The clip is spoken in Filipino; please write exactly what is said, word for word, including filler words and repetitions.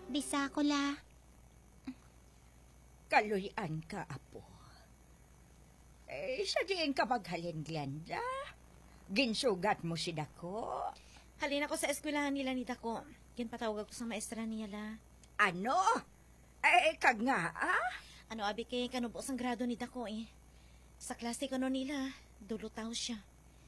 Bisa ko la. Kaluyan ka, apo. Eh, sa diin ka maghalin, Glenda. Ginsugat mo si Dako. Halin ako sa eskwelahan nila ni Dako. Ginpatawag ko sa maestra niya la. Ano? Eh, kag nga, ah? Ano abi kay kanubo sang grado ni Dako eh. Sa klase ko no nila, dulutaw siya.